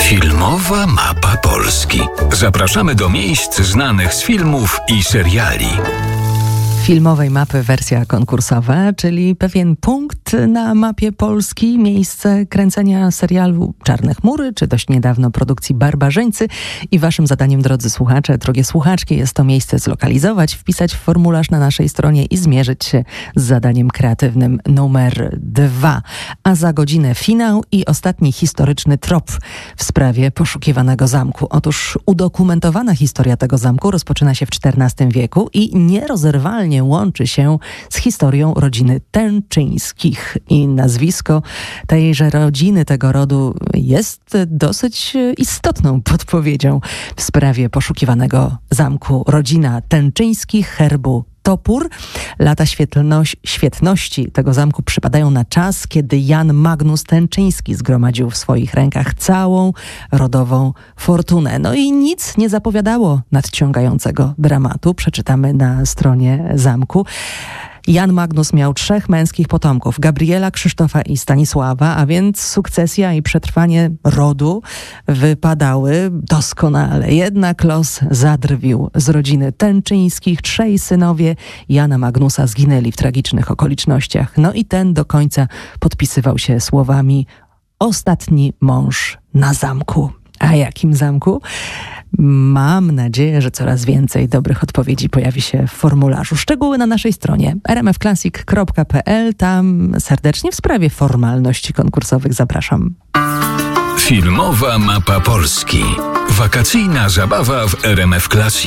Filmowa mapa Polski. Zapraszamy do miejsc znanych z filmów i seriali. Filmowej mapy wersja konkursowa, czyli pewien punkt na mapie Polski, miejsce kręcenia serialu Czarne chmury, czy dość niedawno produkcji Barbarzyńcy. I waszym zadaniem, drodzy słuchacze, drogie słuchaczki, jest to miejsce zlokalizować, wpisać w formularz na naszej stronie i zmierzyć się z zadaniem kreatywnym numer 2. A za godzinę finał i ostatni historyczny trop w sprawie poszukiwanego zamku. Otóż udokumentowana historia tego zamku rozpoczyna się w XIV wieku i nierozerwalnie łączy się z historią rodziny Tęczyńskich. I nazwisko tejże rodziny, tego rodu jest dosyć istotną podpowiedzią w sprawie poszukiwanego zamku. Rodzina Tęczyńskich, herbu Topór. Lata świetności tego zamku przypadają na czas, kiedy Jan Magnus Tęczyński zgromadził w swoich rękach całą rodową fortunę. No i nic nie zapowiadało nadciągającego dramatu. Przeczytamy na stronie zamku. Jan Magnus miał 3 męskich potomków, Gabriela, Krzysztofa i Stanisława, a więc sukcesja i przetrwanie rodu wypadały doskonale. Jednak los zadrwił z rodziny Tęczyńskich. 3 synowie Jana Magnusa zginęli w tragicznych okolicznościach. No i ten do końca podpisywał się słowami: ostatni mąż na zamku. A jakim zamku? Mam nadzieję, że coraz więcej dobrych odpowiedzi pojawi się w formularzu. Szczegóły na naszej stronie rmfclassic.pl. Tam serdecznie w sprawie formalności konkursowych zapraszam. Filmowa mapa Polski. Wakacyjna zabawa w RMF Classic.